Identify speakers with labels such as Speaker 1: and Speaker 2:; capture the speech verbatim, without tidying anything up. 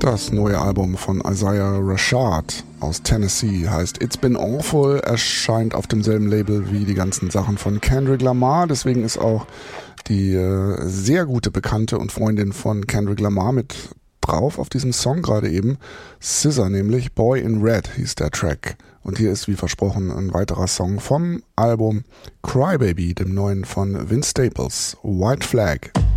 Speaker 1: Das neue Album von Isaiah Rashad aus Tennessee heißt It's Been Awful, erscheint auf demselben Label wie die ganzen Sachen von Kendrick Lamar, deswegen ist auch die äh, sehr gute Bekannte und Freundin von Kendrick Lamar mit drauf auf diesem Song gerade eben, S Z A nämlich, Boy in Red hieß der Track. Und hier ist wie versprochen ein weiterer Song vom Album Crybaby, dem neuen von Vince Staples, White Flag.